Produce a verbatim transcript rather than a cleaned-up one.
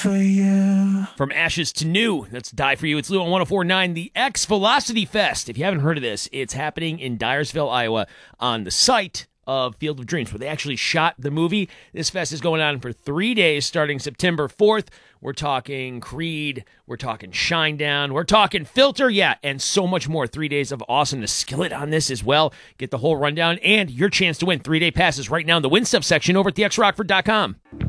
for you. From ashes to new, that's Die For You. It's Lou on one oh four point nine, the X Velocity Fest. If you haven't heard of this, it's happening in Dyersville, Iowa, on the site of Field of Dreams, where they actually shot the movie. This fest is going on for three days, starting September fourth. We're talking Creed, we're talking Shinedown, we're talking Filter, yeah, and so much more. Three days of awesomeness. Skillet on this as well. Get the whole rundown and your chance to win three-day passes right now in the Win Stuff section over at the x rockford dot com.